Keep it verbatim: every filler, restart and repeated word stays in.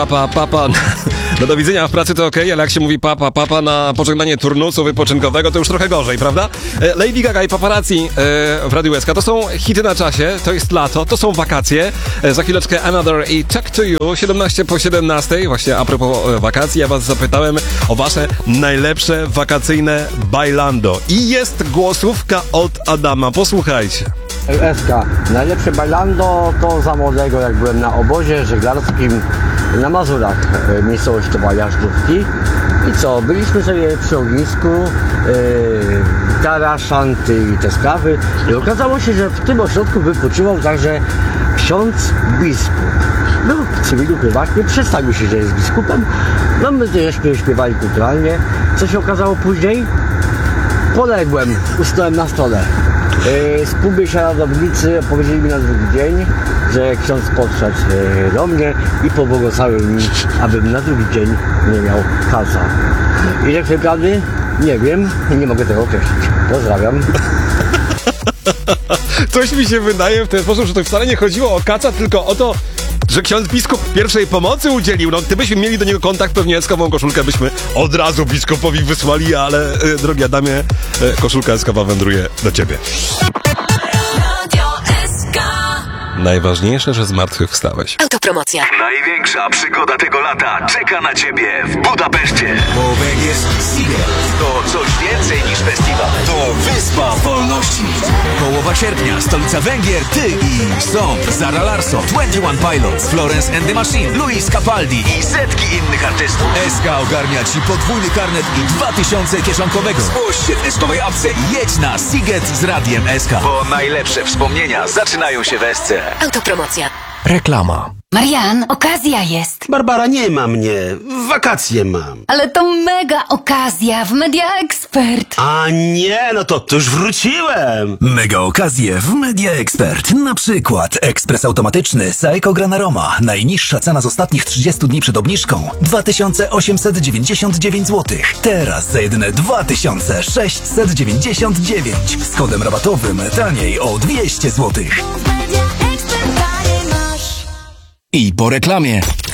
Papa, papa, no do widzenia w pracy to okej, okay, ale jak się mówi papa, papa na pożegnanie turnusu wypoczynkowego, to już trochę gorzej, prawda? Lady Gaga i Paparazzi w Radiu S K to są hity na czasie, to jest lato, to są wakacje. Za chwileczkę Another i Talk to You, siedemnaście po siedemnastej. Właśnie a propos wakacji, ja was zapytałem o wasze najlepsze wakacyjne bailando. I jest głosówka od Adama, posłuchajcie. S K. Najlepsze bailando to za młodego, jak byłem na obozie żeglarskim na Mazurach, miejscowość to była Jażdżówki. I co, byliśmy sobie przy ognisku, yy, gitara, szanty i te sprawy. I okazało się, że w tym ośrodku wypoczywał także ksiądz biskup. Był w cywilu prywatnie, przedstawił się, że jest biskupem. No my żeśmy śpiewali kulturalnie. Co się okazało później? Poległem, usnąłem na stole. Yy, Spółbie się radownicy opowiedzieli mi na drugi dzień, że ksiądz podszedł yy, do mnie i pobłogosławił mi, abym na drugi dzień nie miał kaca. Ile wygrany? Nie wiem, nie mogę tego określić. Pozdrawiam. Coś mi się wydaje w ten sposób, że to wcale nie chodziło o kaca, tylko o to, że ksiądz biskup pierwszej pomocy udzielił. No gdybyśmy mieli do niego kontakt, pewnie eskową koszulkę byśmy od razu biskupowi wysłali, ale y, drogi Adamie, y, koszulka eskowa wędruje do ciebie. Najważniejsze, że zmartwychwstałeś. Autopromocja. Największa przygoda tego lata czeka na ciebie w Budapeszcie. Bo Węgier Siget To coś więcej niż festiwal. to wyspa wolności. Połowa sierpnia, stolica Węgier, ty i są Zara Larsson, dwadzieścia jeden Pilots, Florence and the Machine, Luis Capaldi I setki innych artystów. S K ogarnia ci podwójny karnet i dwa tysiące kieszonkowego. Zgłoś się w eskowej apce i jedź na Siget z Radiem S K. Bo najlepsze wspomnienia zaczynają się w Esce. Autopromocja. Reklama. Marian, okazja jest. Barbara, nie ma mnie. Wakacje mam. Ale to mega okazja w Media Expert. A nie, no to, to już wróciłem. Mega okazje w Media Expert. Na przykład ekspres automatyczny Seiko Granaroma. Najniższa cena z ostatnich trzydziestu dni przed obniżką dwa tysiące osiemset dziewięćdziesiąt dziewięć złotych. Teraz za jedyne dwa tysiące sześćset dziewięćdziesiąt dziewięć. Z kodem rabatowym taniej o dwieście złotych. I po reklamie.